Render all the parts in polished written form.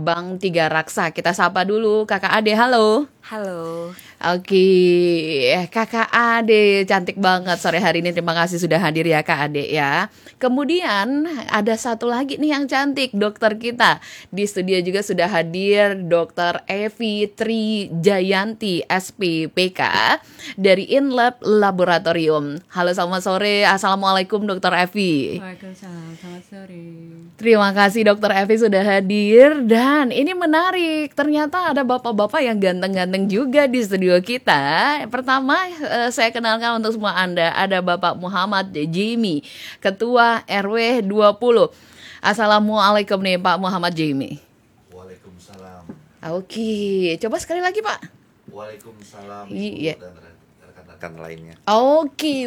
cabang Tiga Raksa. Kita sapa dulu Kakak Ade, halo. Halo. Oke, Kakak Ade cantik banget sore hari ini. Terima kasih sudah hadir ya Kak Ade ya. Kemudian ada satu lagi nih yang cantik, dokter kita. Di studio juga sudah hadir Dokter Evi Trijayanti SPPK dari InLab Laboratorium. Halo, selamat sore. Assalamualaikum Dokter Evi. Waalaikumsalam, selamat sore. Terima kasih Dokter Evi sudah hadir. Dan ini menarik, ternyata ada bapak-bapak yang ganteng-ganteng juga di studio kita. Pertama saya kenalkan untuk semua Anda, ada Bapak Muhammad Jimmy, Ketua RW 20. Assalamualaikum nih Pak Muhammad Jimmy. Waalaikumsalam. Oke, coba sekali lagi Pak. Waalaikumsalam. Iya. Dan rekan-rekan lainnya. Oke,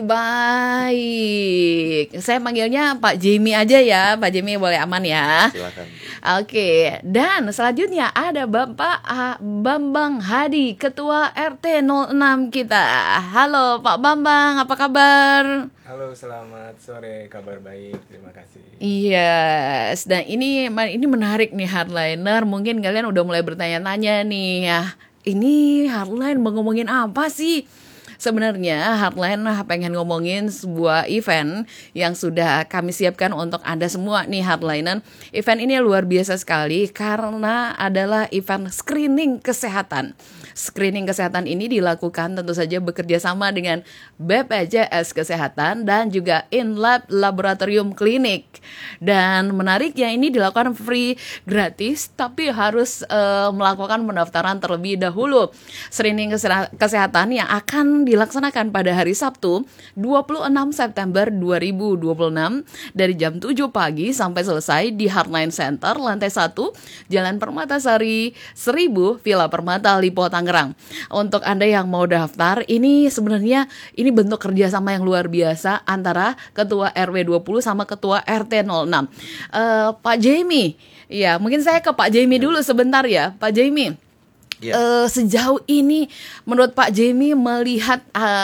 baik. Saya manggilnya Pak Jimmy aja ya. Pak Jimmy boleh aman ya. Silakan. Oke, dan selanjutnya ada Bapak Bambang Hadi, Ketua RT 06 kita. Halo Pak Bambang, apa kabar? Halo, selamat sore, kabar baik, terima kasih. Yes, dan ini menarik nih Hardliner. Mungkin kalian udah mulai bertanya-tanya nih ya. Ini Hardline mau ngomongin apa sih? Sebenarnya Hardline pengen ngomongin sebuah event yang sudah kami siapkan untuk Anda semua nih Hardliner. Event ini luar biasa sekali karena adalah event screening kesehatan. Screening kesehatan ini dilakukan tentu saja bekerja sama dengan BPJS Kesehatan dan juga InLab Laboratorium Klinik. Dan menariknya ini dilakukan free, gratis, tapi harus melakukan pendaftaran terlebih dahulu. Screening kesehatan yang akan dilaksanakan pada hari Sabtu 26 September 2026 dari jam 7 pagi sampai selesai di Hardline Center lantai 1 Jalan Permatasari 1000 Villa Permata Lipo Tangerang. Untuk Anda yang mau daftar, ini sebenarnya ini bentuk kerjasama yang luar biasa antara Ketua RW 20 sama Ketua RT 06. Pak Jamie, ya mungkin saya ke Pak Jamie dulu sebentar ya, Pak Jamie. Sejauh ini menurut Pak Jamie melihat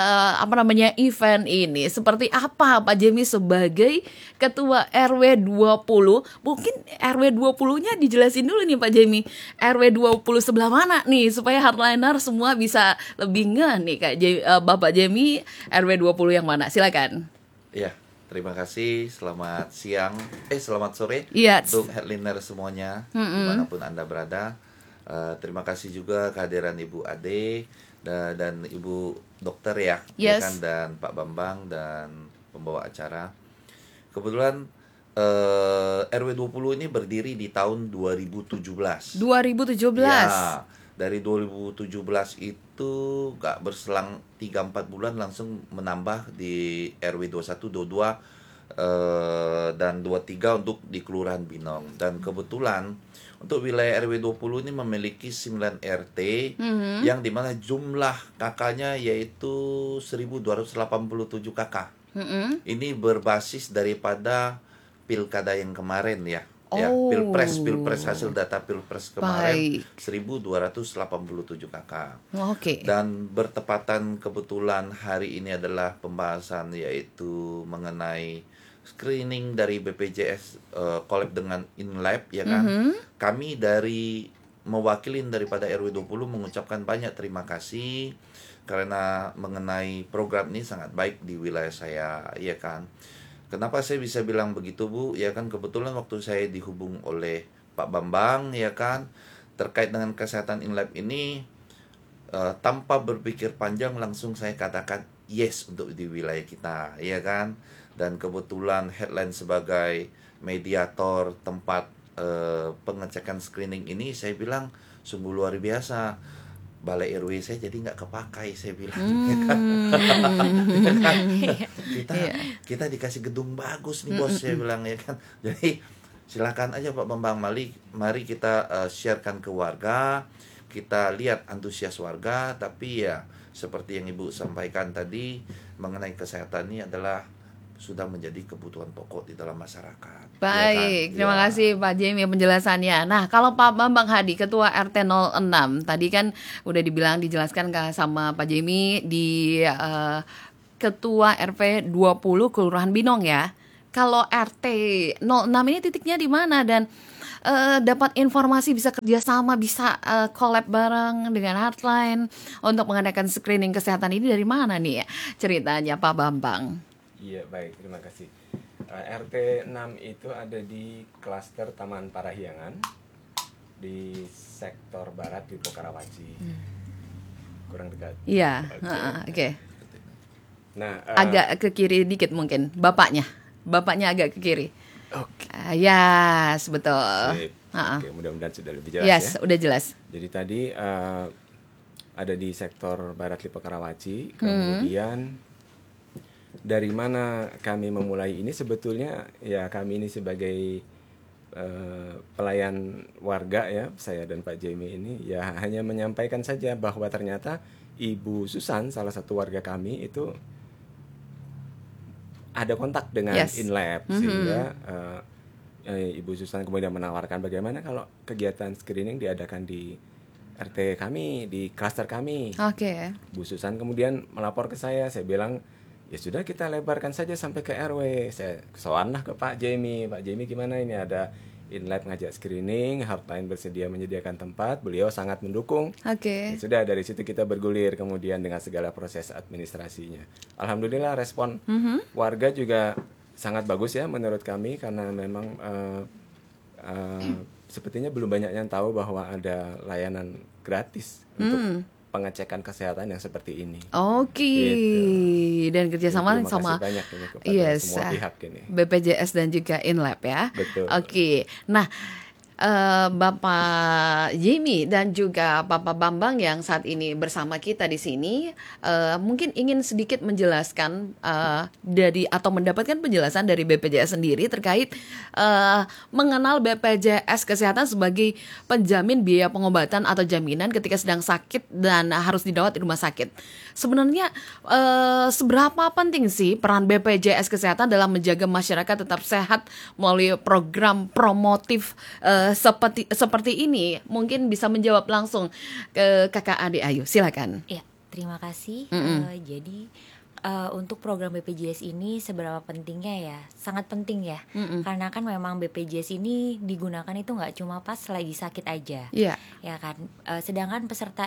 event ini seperti apa Pak Jamie sebagai Ketua RW 20? Mungkin RW 20-nya dijelasin dulu nih Pak Jamie. RW 20 sebelah mana nih supaya Hardliner semua bisa lebih ngeh nih Bapak Jamie, RW 20 yang mana? Silakan. Iya, terima kasih. Selamat siang. Selamat sore. Yes. Untuk Hardliner semuanya, dimanapun Anda berada. Terima kasih juga kehadiran Ibu Ade dan Ibu Dokter ya, yes. Ya kan, dan Pak Bambang dan pembawa acara. Kebetulan RW 20 ini berdiri di tahun 2017. 2017. Ya, dari 2017 itu gak berselang 3-4 bulan langsung menambah di RW 21, 22 dan 23 untuk di Kelurahan Binong. Dan kebetulan untuk wilayah RW 20 ini memiliki 9 RT yang dimana jumlah kakaknya yaitu 1287 kakak. Ini berbasis daripada pilkada yang kemarin ya. Ya, pilpres hasil data pilpres kemarin. Baik. 1287 kakak. Oke. Dan bertepatan kebetulan hari ini adalah pembahasan yaitu mengenai screening dari BPJS collab dengan InLab ya kan. Kami dari mewakilin daripada RW 20 mengucapkan banyak terima kasih karena mengenai program ini sangat baik di wilayah saya ya kan. Kenapa saya bisa bilang begitu Bu? Ya kan kebetulan waktu saya dihubung oleh Pak Bambang ya kan terkait dengan kesehatan InLab ini, tanpa berpikir panjang langsung saya katakan yes untuk di wilayah kita ya kan. Dan kebetulan Headline sebagai mediator tempat pengecekan screening ini, saya bilang sungguh luar biasa. Balai RW saya jadi nggak kepakai, saya bilang. Kita dikasih gedung bagus nih bos, saya bilang ya kan. Jadi silakan aja Pak Bambang, mari kita sharekan ke warga, kita lihat antusias warga. Tapi ya seperti yang Ibu sampaikan tadi mengenai kesehatan ini adalah sudah menjadi kebutuhan pokok di dalam masyarakat. Baik, terima kasih Pak Jamie penjelasannya. Nah, kalau Pak Bambang Hadi, Ketua RT 06, tadi kan udah dijelaskan sama Pak Jamie di Ketua RW 20 Kelurahan Binong ya. kalau RT 06 ini titiknya di mana dan dapat informasi bisa kerjasama, bisa collab bareng dengan Heartline untuk mengadakan screening kesehatan ini dari mana nih ya ceritanya Pak Bambang? Iya, baik, terima kasih. RT 6 itu ada di klaster Taman Parahyangan di sektor barat di Pokarawaci. Kurang dekat. Iya, oke. Nah, Agak ke kiri dikit mungkin, bapaknya agak ke kiri. Oke. Yes, betul. Sip. Oke, mudah-mudahan sudah lebih jelas Yes, ya. udah jelas. Jadi tadi ada di sektor barat Lipo Karawaci, kemudian dari mana kami memulai ini sebetulnya ya kami ini sebagai pelayan warga ya, saya dan Pak Jamie ini ya hanya menyampaikan saja bahwa ternyata Ibu Susan salah satu warga kami itu ada kontak dengan InLab sehingga Ibu Susan kemudian menawarkan bagaimana kalau kegiatan screening diadakan di RT kami, di klaster kami. Oke. Bu Susan kemudian melapor ke saya bilang ya sudah kita lebarkan saja sampai ke RW. Saya sowan lah ke Pak Jamie gimana ini ada InLab ngajak screening, Heartline bersedia menyediakan tempat, beliau sangat mendukung. Oke. Ya sudah dari situ kita bergulir kemudian dengan segala proses administrasinya. Alhamdulillah respon warga juga sangat bagus ya menurut kami karena memang sepertinya belum banyak yang tahu bahwa ada layanan gratis untuk pengecekan kesehatan yang seperti ini. Oke. Gitu. Dan kerjasama Terima sama kasih banyak ini kepada semua pihak ini. BPJS dan juga InLab ya. Betul. Oke. Nah, Bapak Jamie dan juga Bapak Bambang yang saat ini bersama kita di sini mungkin ingin sedikit menjelaskan dari atau mendapatkan penjelasan dari BPJS sendiri terkait mengenal BPJS Kesehatan sebagai penjamin biaya pengobatan atau jaminan ketika sedang sakit dan harus dirawat di rumah sakit. Sebenarnya seberapa penting sih peran BPJS Kesehatan dalam menjaga masyarakat tetap sehat melalui program promotif seperti ini? Mungkin bisa menjawab langsung ke Kakak Ade Ayu, silakan. Ya, terima kasih. Jadi untuk program BPJS ini seberapa pentingnya ya? Sangat penting ya. Karena kan memang BPJS ini digunakan itu nggak cuma pas lagi sakit aja. Iya. Ya kan. Sedangkan peserta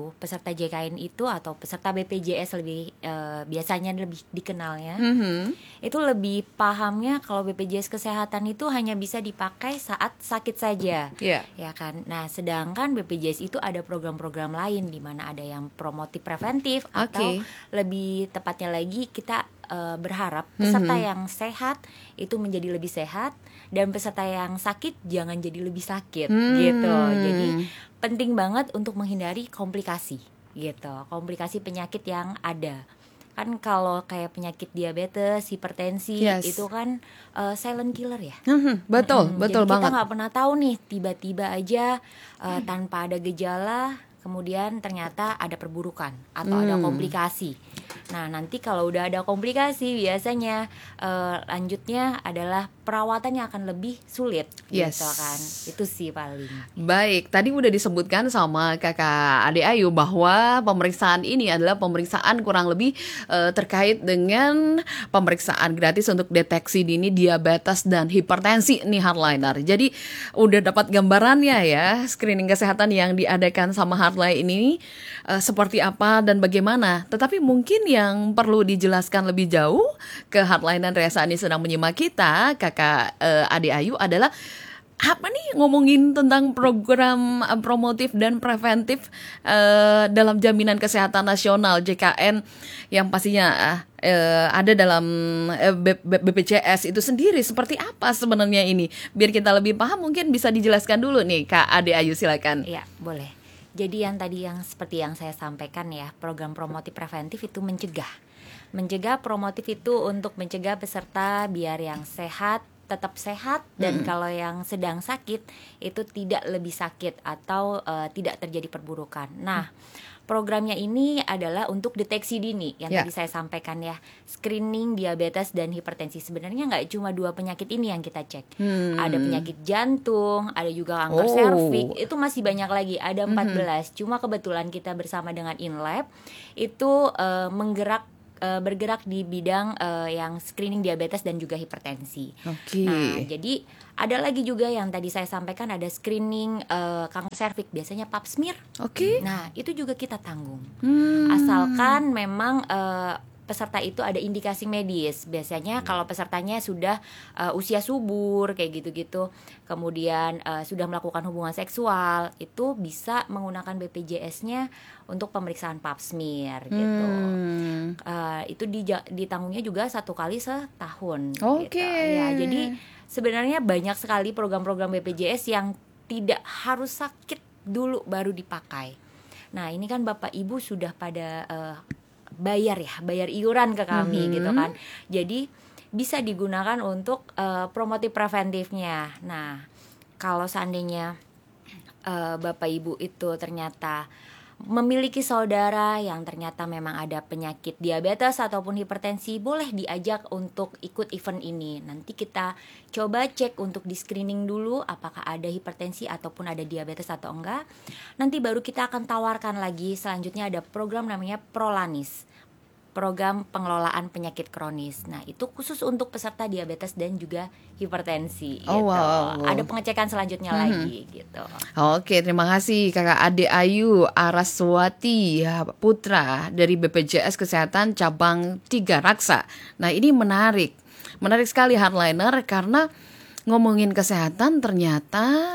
JKN itu atau peserta BPJS lebih biasanya lebih dikenalnya. Itu lebih pahamnya kalau BPJS Kesehatan itu hanya bisa dipakai saat sakit saja. Iya. Ya kan. Nah, sedangkan BPJS itu ada program-program lain di mana ada yang promotif preventif atau lebih tepatnya lagi kita berharap peserta yang sehat itu menjadi lebih sehat dan peserta yang sakit jangan jadi lebih sakit gitu. Jadi penting banget untuk menghindari komplikasi gitu. Komplikasi penyakit yang ada. Kan kalau kayak penyakit diabetes, hipertensi itu kan silent killer ya. Betul Jadi banget. kita nggak pernah tahu nih tiba-tiba aja tanpa ada gejala kemudian ternyata ada perburukan atau ada komplikasi. Nah, nanti kalau udah ada komplikasi biasanya lanjutnya adalah perawatannya akan lebih sulit gitu kan. Itu sih paling. Baik, tadi udah disebutkan sama Kakak Ade Ayu bahwa pemeriksaan ini adalah pemeriksaan kurang lebih terkait dengan pemeriksaan gratis untuk deteksi dini diabetes dan hipertensi nih Heartliner. Jadi udah dapat gambarannya ya screening kesehatan yang diadakan sama Heartline ini seperti apa dan bagaimana. Tetapi mungkin yang perlu dijelaskan lebih jauh ke Heartline dan Reza ini sedang menyimak kita, Kakak Ade Ayu adalah apa nih ngomongin tentang program promotif dan preventif dalam jaminan kesehatan nasional JKN yang pastinya ada dalam BPJS itu sendiri. Seperti apa sebenarnya ini? Biar kita lebih paham mungkin bisa dijelaskan dulu nih Kak Ade Ayu, silakan. Iya, boleh. Jadi yang tadi yang seperti yang saya sampaikan ya, program promotif preventif itu mencegah. Mencegah promotif itu untuk mencegah peserta biar yang sehat tetap sehat dan kalau yang sedang sakit itu tidak lebih sakit atau tidak terjadi perburukan. Nah, programnya ini adalah untuk deteksi dini yang tadi saya sampaikan ya, screening diabetes dan hipertensi. Sebenarnya nggak cuma 2 penyakit ini yang kita cek. Ada penyakit jantung, ada juga kanker serviks, itu masih banyak lagi, ada 14. Cuma kebetulan kita bersama dengan InLab itu menggerak bergerak di bidang yang screening diabetes dan juga hipertensi. Oke. Nah, jadi ada lagi juga yang tadi saya sampaikan, ada screening kanker serviks, biasanya pap smear. Oke. Nah, itu juga kita tanggung. Hmm. Asalkan memang peserta itu ada indikasi medis. Biasanya kalau pesertanya sudah usia subur kayak gitu-gitu, kemudian sudah melakukan hubungan seksual, itu bisa menggunakan BPJS-nya untuk pemeriksaan pap smear gitu. Itu ditanggungnya juga 1 kali setahun. Oke. Gitu. Ya, jadi sebenarnya banyak sekali program-program BPJS yang tidak harus sakit dulu baru dipakai. Nah, ini kan Bapak Ibu sudah pada bayar iuran ke kami gitu kan. Jadi bisa digunakan untuk promotif preventifnya. Nah, kalau seandainya Bapak Ibu itu ternyata memiliki saudara yang ternyata memang ada penyakit diabetes ataupun hipertensi, boleh diajak untuk ikut event ini. Nanti kita coba cek untuk di screening dulu apakah ada hipertensi ataupun ada diabetes atau enggak. Nanti baru kita akan tawarkan lagi, selanjutnya ada program namanya Prolanis, program pengelolaan penyakit kronis. Nah, itu khusus untuk peserta diabetes dan juga hipertensi gitu. Wow. Ada pengecekan selanjutnya lagi gitu. Oke, terima kasih Kakak Ade Ayu Araswati Putra dari BPJS Kesehatan Cabang 3 Raksa. Nah, ini menarik sekali Hardliner, karena ngomongin kesehatan ternyata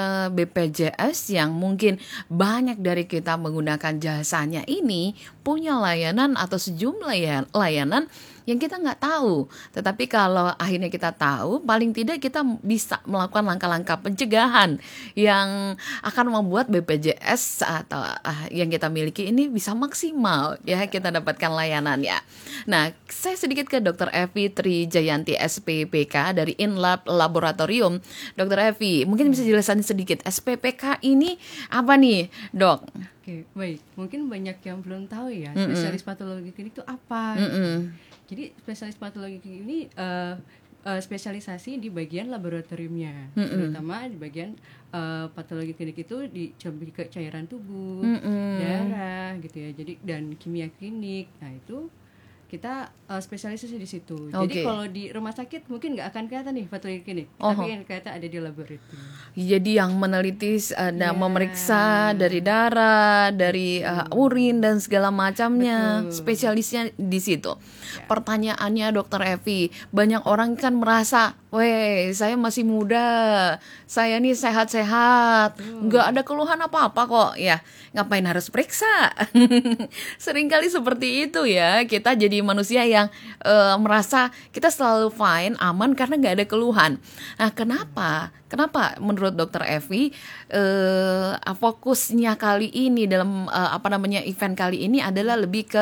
BPJS yang mungkin banyak dari kita menggunakan jasanya ini punya layanan atau sejumlah layanan yang kita nggak tahu. Tetapi kalau akhirnya kita tahu, paling tidak kita bisa melakukan langkah-langkah pencegahan yang akan membuat BPJS atau yang kita miliki ini bisa maksimal ya kita dapatkan layanannya. Nah, saya sedikit ke Dr. Evi Trijayanti SPPK dari InLab Laboratorium. Dr. Evi, mungkin bisa jelasin sedikit SPPK ini apa nih, Dok? Oke, baik. Mungkin banyak yang belum tahu ya, spesialis patologi klinik itu apa. Jadi spesialis patologi klinik ini spesialisasi di bagian laboratoriumnya, terutama di bagian patologi klinik itu lebih ke cairan tubuh, darah gitu ya. Jadi dan kimia klinik. Nah, itu kita spesialisasi di situ. Jadi kalau di rumah sakit mungkin nggak akan kelihatan nih patologi klinik, tapi yang kelihatan ada di laboratorium. Jadi yang meneliti memeriksa dari darah, dari urin dan segala macamnya, spesialisnya di situ. Pertanyaannya Dokter Evi, banyak orang kan merasa, weh saya masih muda, saya nih sehat-sehat, nggak ada keluhan apa-apa kok, ya ngapain harus periksa? Seringkali seperti itu ya, kita jadi manusia yang merasa kita selalu fine, aman karena nggak ada keluhan. Nah, kenapa menurut Dokter Evi fokusnya kali ini dalam event kali ini adalah lebih ke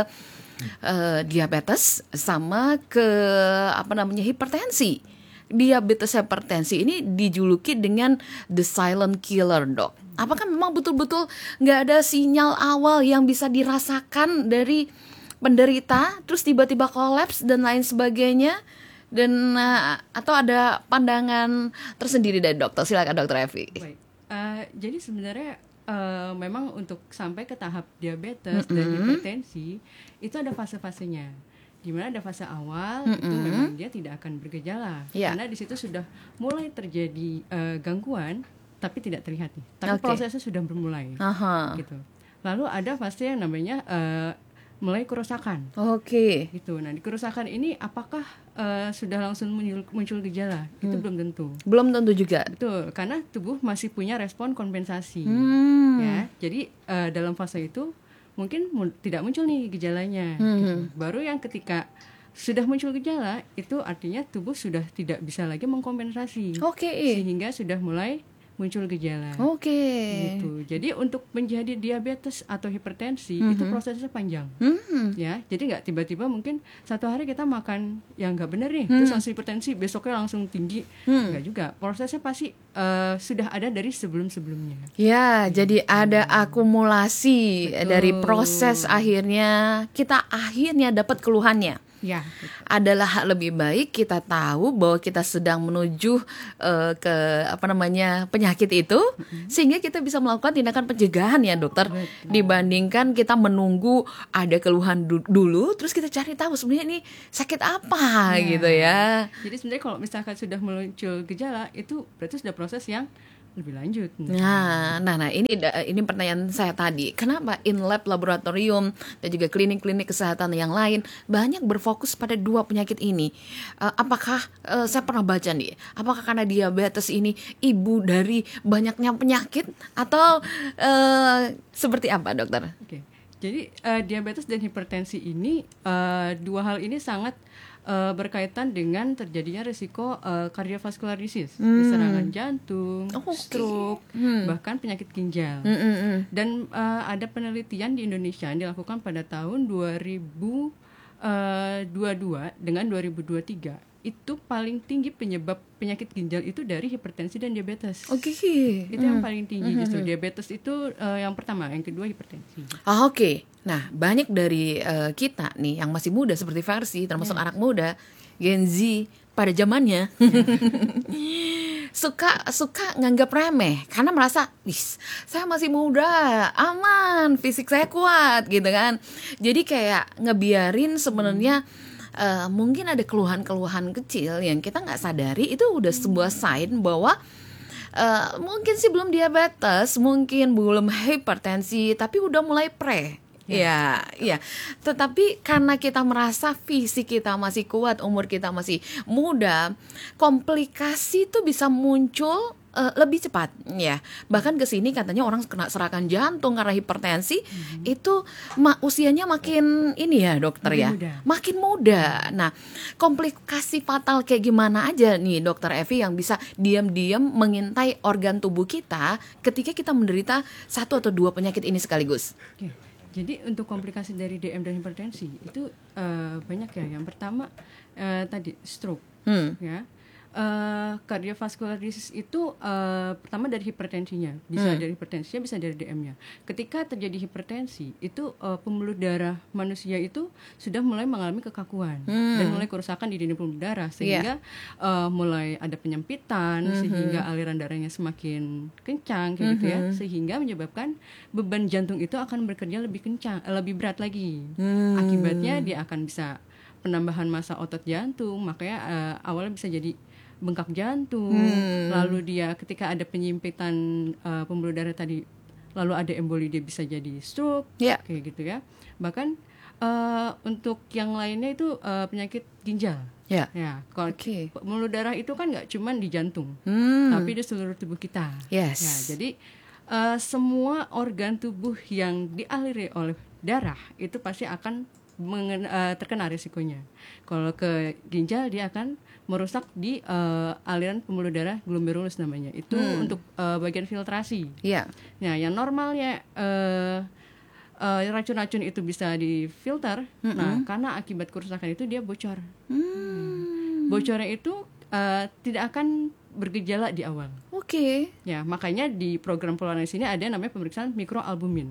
diabetes sama ke hipertensi. Diabetes hipertensi ini dijuluki dengan the silent killer, Dok. Apakah memang betul-betul nggak ada sinyal awal yang bisa dirasakan dari penderita, terus tiba-tiba kolaps dan lain sebagainya? Dan atau ada pandangan tersendiri dari dokter? Silakan Dokter Evi. Baik. Jadi sebenarnya memang untuk sampai ke tahap diabetes dan hipertensi itu ada fase-fasenya. Di mana ada fase awal itu memang dia tidak akan bergejala, karena di situ sudah mulai terjadi gangguan tapi tidak terlihat nih. Tapi prosesnya sudah bermulai. Gitu. Lalu ada fase yang namanya mulai kerusakan. Gitu. Nah, di kerusakan ini apakah sudah langsung muncul gejala? Itu belum tentu. Belum tentu juga. Betul, karena tubuh masih punya respon kompensasi. Ya, jadi dalam fase itu mungkin tidak muncul nih gejalanya. Gitu. Baru yang ketika sudah muncul gejala, itu artinya tubuh sudah tidak bisa lagi mengkompensasi. Sehingga sudah mulai muncul gejala. Gitu. Jadi untuk menjadi diabetes atau hipertensi itu prosesnya panjang. Ya, jadi nggak tiba-tiba mungkin satu hari kita makan yang nggak benar nih, terus langsung hipertensi, besoknya langsung tinggi. Nggak juga. Prosesnya pasti sudah ada dari sebelum-sebelumnya. Ya, jadi ada akumulasi dari proses akhirnya kita dapat keluhannya. Ya, adalah lebih baik kita tahu bahwa kita sedang menuju ke penyakit itu, sehingga kita bisa melakukan tindakan pencegahan ya dokter, dibandingkan kita menunggu ada keluhan dulu terus kita cari tahu sebenarnya ini sakit apa gitu ya. Jadi sebenarnya kalau misalkan sudah muncul gejala itu berarti sudah proses yang lebih lanjut. Nah, ini pertanyaan saya tadi. Kenapa in lab laboratorium dan juga klinik-klinik kesehatan yang lain banyak berfokus pada dua penyakit ini? Apakah saya pernah baca nih, apakah karena diabetes ini ibu dari banyaknya penyakit atau seperti apa, dokter? Oke. Jadi diabetes dan hipertensi ini dua hal ini sangat berkaitan dengan terjadinya risiko cardiovascular disease, serangan jantung, stroke, bahkan penyakit ginjal. Dan ada penelitian di Indonesia yang dilakukan pada tahun 2022 dengan 2023. Itu paling tinggi penyebab penyakit ginjal itu dari hipertensi dan diabetes. Oke. Itu yang paling tinggi justru. Diabetes itu yang pertama, yang kedua hipertensi. Oke. Nah, banyak dari kita nih yang masih muda seperti Versi, termasuk anak muda, Gen Z pada zamannya, suka nganggap remeh karena merasa, saya masih muda, aman, fisik saya kuat gitu kan. Jadi kayak ngebiarin sebenarnya mungkin ada keluhan-keluhan kecil yang kita nggak sadari, itu udah sebuah sign bahwa mungkin sih belum diabetes, mungkin belum hipertensi, tapi udah mulai Ya. Tetapi karena kita merasa fisik kita masih kuat, umur kita masih muda, komplikasi itu bisa muncul lebih cepat ya. Bahkan kesini katanya orang kena serangan jantung karena hipertensi itu usianya makin ini ya dokter makin muda. Nah, komplikasi fatal kayak gimana aja nih dokter Evi yang bisa diam-diam mengintai organ tubuh kita ketika kita menderita satu atau dua penyakit ini sekaligus? Jadi untuk komplikasi dari DM dan hipertensi itu banyak ya. Yang pertama tadi stroke, ya. Cardiovascular disease itu pertama dari hipertensinya, bisa dari hipertensinya, bisa dari DM-nya. Ketika terjadi hipertensi, itu pembuluh darah manusia itu sudah mulai mengalami kekakuan dan mulai kerusakan di dinding pembuluh darah, sehingga mulai ada penyempitan, sehingga aliran darahnya semakin kencang, kayak gitu ya, sehingga menyebabkan beban jantung itu akan bekerja lebih kencang, lebih berat lagi. Akibatnya dia akan bisa penambahan massa otot jantung, makanya awalnya bisa jadi bengkak jantung, lalu dia ketika ada penyempitan pembuluh darah tadi, lalu ada emboli, dia bisa jadi stroke, kayak gitu ya. Bahkan untuk yang lainnya itu penyakit ginjal. Ya, kalau pembuluh darah itu kan nggak cuma di jantung, tapi di seluruh tubuh kita. Ya, jadi semua organ tubuh yang dialiri oleh darah itu pasti akan terkena risikonya. Kalau ke ginjal dia akan merusak di aliran pembuluh darah glomerulus namanya. Itu untuk bagian filtrasi. Nah, yang normalnya racun-racun itu bisa difilter. Nah, karena akibat kerusakan itu dia bocor. Bocornya itu tidak akan bergejala di awal. Ya, makanya di program Polaris ini ada namanya pemeriksaan mikroalbumin.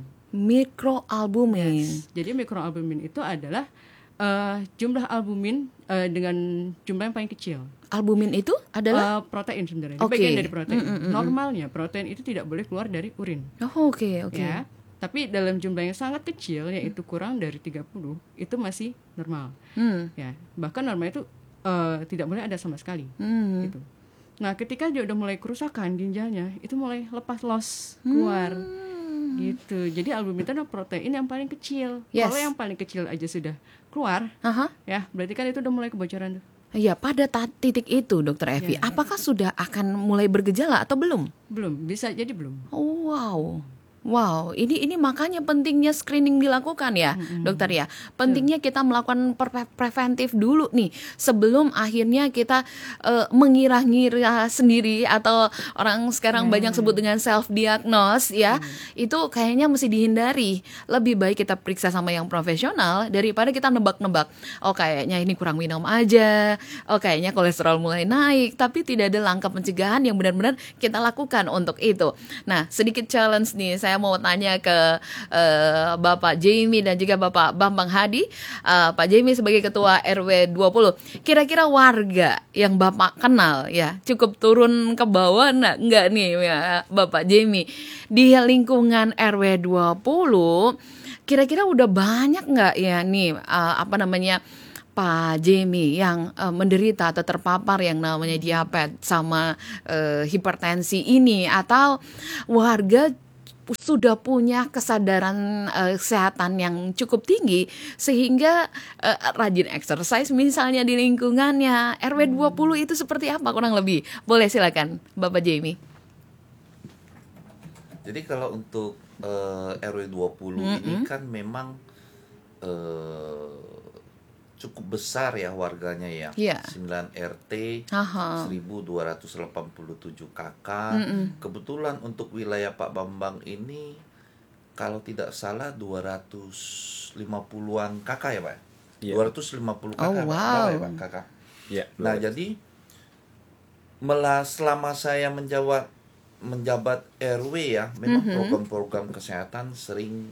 Jadi mikroalbumin itu adalah jumlah albumin dengan jumlah yang paling kecil. Albumin itu adalah protein sebenarnya, bagian dari protein. Normalnya protein itu tidak boleh keluar dari urin. Ya, tapi dalam jumlah yang sangat kecil, yaitu kurang dari 30, itu masih normal. Ya, bahkan normal itu tidak boleh ada sama sekali. Gitu. Nah, ketika dia udah mulai kerusakan ginjalnya, itu mulai loss keluar. Gitu. Jadi albumin itu adalah protein yang paling kecil. Kalau yang paling kecil aja sudah keluar, ya berarti kan itu udah mulai kebocoran tuh. Ya, pada titik itu dokter Evi, apakah sudah akan mulai bergejala atau belum? Belum, bisa jadi belum. Wow, ini makanya pentingnya screening dilakukan ya, dokter ya. Pentingnya kita melakukan preventif dulu nih sebelum akhirnya kita mengira-ngira sendiri, atau orang sekarang banyak sebut dengan self diagnose ya. Itu kayaknya mesti dihindari. Lebih baik kita periksa sama yang profesional daripada kita nebak-nebak. Oh, kayaknya ini kurang minum aja. Oh, kayaknya kolesterol mulai naik, tapi tidak ada langkah pencegahan yang benar-benar kita lakukan untuk itu. Nah, sedikit challenge nih, saya saya mau tanya ke Bapak Jamie dan juga Bapak Bambang Hadi. Pak Jamie sebagai Ketua RW 20, kira-kira warga yang Bapak kenal ya cukup turun ke bawah enggak nih ya Bapak Jamie di lingkungan RW 20, kira-kira udah banyak nggak ya nih Pak Jamie yang menderita atau terpapar yang namanya diabetes sama hipertensi ini, atau warga sudah punya kesadaran kesehatan yang cukup tinggi sehingga rajin exercise misalnya di lingkungannya. RW 20 itu seperti apa kurang lebih? Boleh silakan Bapak Jamie. Jadi kalau untuk RW 20 ini kan memang cukup besar ya warganya ya. 9 RT, 1287 KK. Kebetulan untuk wilayah Pak Bambang ini kalau tidak salah 250-an KK ya Pak? 250 KK. Oh, wow. Ya, Pak, KK. Ya, Nah, jadi selama saya menjabat RW ya, memang program-program kesehatan sering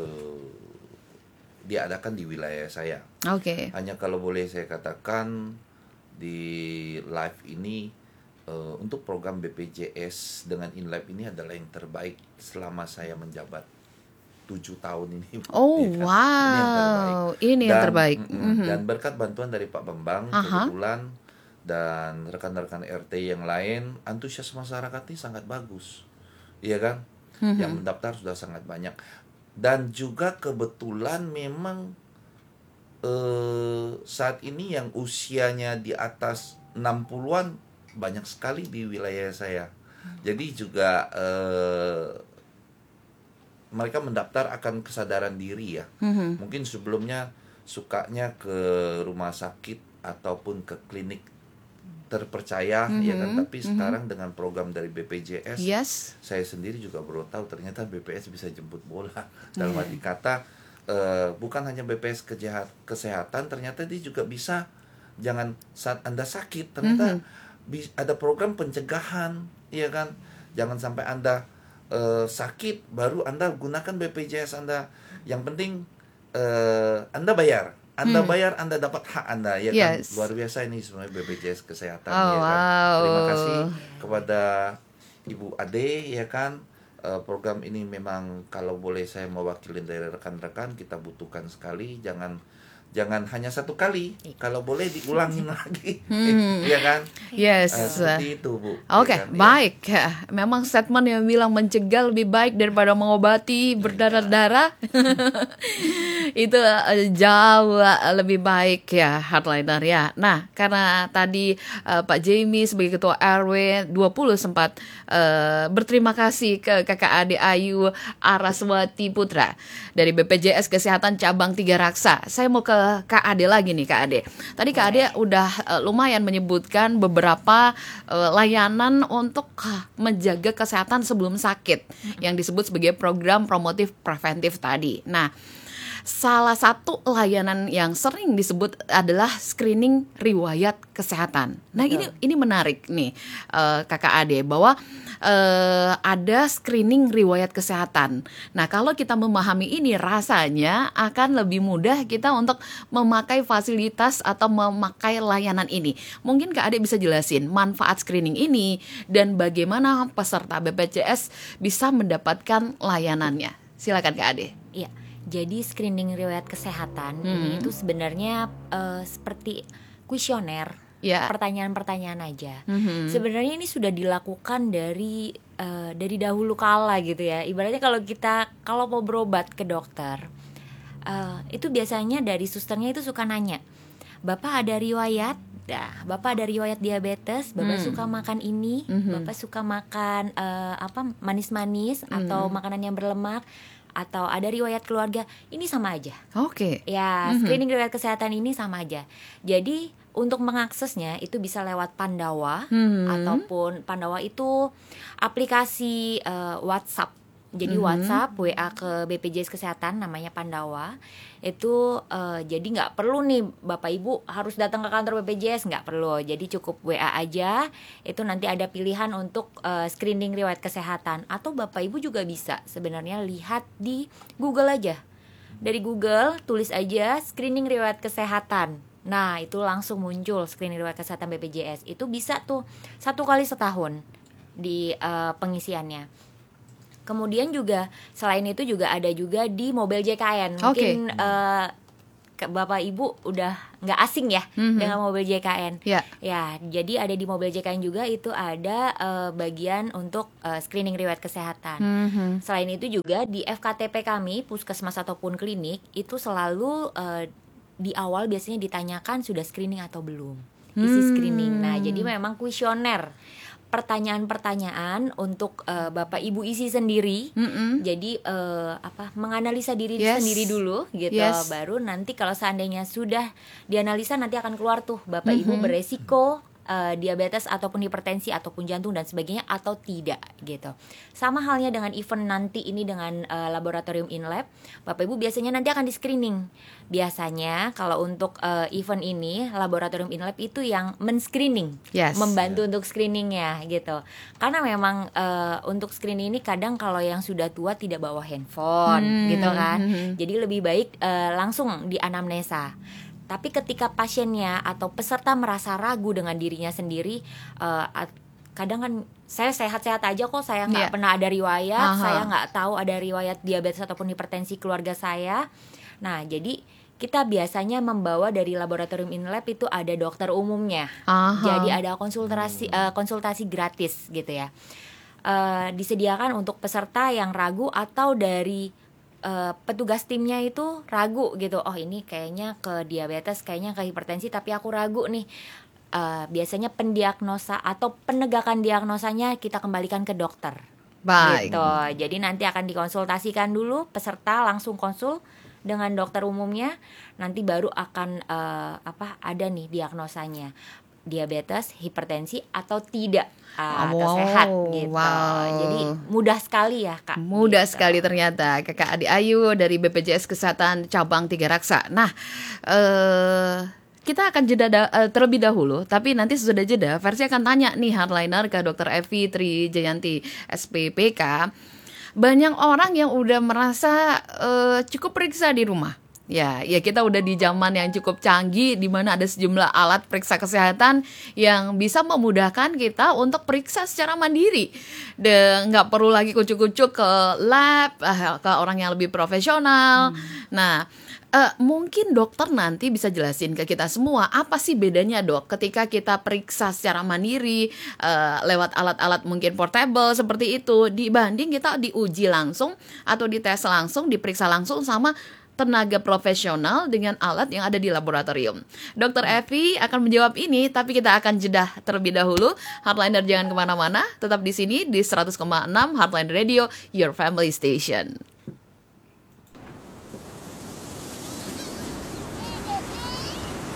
diadakan di wilayah saya. Oke. Hanya kalau boleh saya katakan di live ini untuk program BPJS dengan InLab ini adalah yang terbaik selama saya menjabat 7 tahun ini. Oh, Ya kan? wow. Ini yang terbaik. Dan berkat bantuan dari Pak Bambang kebetulan dan rekan-rekan RT yang lain, antusias masyarakat ini sangat bagus. Iya kan? Yang mendaftar sudah sangat banyak. Dan juga kebetulan memang saat ini yang usianya di atas 60-an banyak sekali di wilayah saya. Jadi juga mereka mendaftar akan kesadaran diri ya. Mungkin sebelumnya sukanya ke rumah sakit ataupun ke klinik terpercaya ya kan, tapi sekarang dengan program dari BPJS saya sendiri juga baru tahu ternyata BPS bisa jemput bola. Dalam arti kata bukan hanya BPS kesehatan, ternyata dia juga bisa, jangan saat Anda sakit ternyata ada program pencegahan ya kan. Jangan sampai Anda sakit baru Anda gunakan BPJS Anda. Yang penting Anda bayar. Anda bayar, Anda dapat hak Anda ya kan. Luar biasa ini sebenarnya BPJS kesehatan ya kan. Terima kasih kepada Ibu Ade ya kan. Program ini memang kalau boleh saya mewakili dari rekan-rekan, kita butuhkan sekali. Jangan hanya satu kali, kalau boleh diulangin lagi, ya kan? Seperti itu, Bu. Oke, ya kan? baik. Memang statement yang bilang mencegah lebih baik daripada mengobati berdarah-darah. Itu jauh lebih baik ya, hardliner ya. Nah, karena tadi Pak Jamie sebagai Ketua RW 20 sempat berterima kasih ke Kakak Ade Ayu Araswati Putra dari BPJS Kesehatan Cabang 3 Raksa. Saya mau ke Kak Ade lagi nih, Kak Ade. Tadi Kak Ade udah lumayan menyebutkan beberapa layanan untuk menjaga kesehatan sebelum sakit yang disebut sebagai program promotif preventif tadi. Nah, salah satu layanan yang sering disebut adalah screening riwayat kesehatan. Nah, ini menarik nih, Kakak Ade, bahwa ada screening riwayat kesehatan. Nah, kalau kita memahami ini, rasanya akan lebih mudah kita untuk memakai fasilitas atau memakai layanan ini. Mungkin Kak Ade bisa jelasin manfaat screening ini dan bagaimana peserta BPJS bisa mendapatkan layanannya. Silakan Kak Ade. Iya. Jadi screening riwayat kesehatan ini itu sebenarnya seperti kuesioner, pertanyaan-pertanyaan aja. Sebenarnya ini sudah dilakukan dari dahulu kala gitu ya. Ibaratnya kalau mau berobat ke dokter, itu biasanya dari susternya itu suka nanya, Bapak ada riwayat? Bapak ada riwayat diabetes, Bapak suka makan ini, Bapak suka makan manis-manis atau makanan yang berlemak, atau ada riwayat keluarga. Ini sama aja. Oke. Ya, screening riwayat kesehatan ini sama aja. Jadi untuk mengaksesnya itu bisa lewat Pandawa, ataupun Pandawa itu aplikasi WhatsApp Jadi WhatsApp, WA ke BPJS Kesehatan namanya Pandawa. Itu jadi nggak perlu nih Bapak Ibu harus datang ke kantor BPJS, nggak perlu. Jadi cukup WA aja. Itu nanti ada pilihan untuk screening riwayat kesehatan. Atau Bapak Ibu juga bisa sebenarnya lihat di Google aja. Dari Google tulis aja screening riwayat kesehatan. Nah itu langsung muncul screening riwayat kesehatan BPJS. Itu bisa tuh 1 kali setahun di pengisiannya. Kemudian juga selain itu juga ada juga di mobil JKN. Mungkin Bapak Ibu udah nggak asing ya dengan mobil JKN. Ya, jadi ada di mobil JKN juga itu ada bagian untuk screening riwayat kesehatan. Selain itu juga di FKTP kami, puskesmas ataupun klinik itu selalu di awal biasanya ditanyakan sudah screening atau belum. Isi screening. Nah, jadi memang kuesioner. Pertanyaan-pertanyaan untuk Bapak Ibu isi sendiri. Jadi menganalisa diri sendiri dulu gitu. Baru nanti kalau seandainya sudah dianalisa nanti akan keluar tuh Bapak Ibu beresiko diabetes ataupun hipertensi ataupun jantung dan sebagainya atau tidak gitu. Sama halnya dengan event nanti ini dengan laboratorium in-lab, Bapak Ibu biasanya nanti akan di screening. Biasanya kalau untuk event ini laboratorium in-lab itu yang men-screening, membantu untuk screeningnya gitu. Karena memang untuk screening ini kadang kalau yang sudah tua tidak bawa handphone gitu kan. Jadi lebih baik langsung di anamnesa. Tapi ketika pasiennya atau peserta merasa ragu dengan dirinya sendiri, kadang kan saya sehat-sehat aja kok, saya nggak pernah ada riwayat, saya nggak tahu ada riwayat diabetes ataupun hipertensi keluarga saya. Nah, jadi kita biasanya membawa dari laboratorium in-lab itu ada dokter umumnya. Jadi ada konsultasi gratis gitu ya. Disediakan untuk peserta yang ragu atau dari petugas timnya itu ragu gitu. Oh ini kayaknya ke diabetes, kayaknya ke hipertensi, tapi aku ragu nih. Biasanya pendiagnosa atau penegakan diagnosanya kita kembalikan ke dokter. Baik. Gitu. Jadi nanti akan dikonsultasikan dulu, peserta langsung konsul dengan dokter umumnya, nanti baru akan ada nih diagnosanya. Diabetes, hipertensi atau tidak atau sehat gitu. Jadi mudah sekali ya Kak. Mudah gitu. sekali ternyata Kakak Adi Ayu dari BPJS Kesehatan Cabang Tiga Raksa. Nah, kita akan jeda terlebih dahulu, tapi nanti sesudah jeda Versi akan tanya nih hardliner ke Dr. Evi Trijayanti SPPK. Banyak orang yang udah merasa cukup periksa di rumah. Ya kita udah di zaman yang cukup canggih di mana ada sejumlah alat periksa kesehatan yang bisa memudahkan kita untuk periksa secara mandiri. Dan nggak perlu lagi kucuk-kucuk ke lab, ke orang yang lebih profesional. Nah, mungkin dokter nanti bisa jelasin ke kita semua apa sih bedanya dok ketika kita periksa secara mandiri lewat alat-alat mungkin portable seperti itu dibanding kita diuji langsung atau dites langsung, diperiksa langsung sama tenaga profesional dengan alat yang ada di laboratorium. Dr. Evi akan menjawab ini, tapi kita akan jeda terlebih dahulu. Hardliner jangan kemana-mana, tetap di sini di 100,6 Hardline Radio, Your Family Station.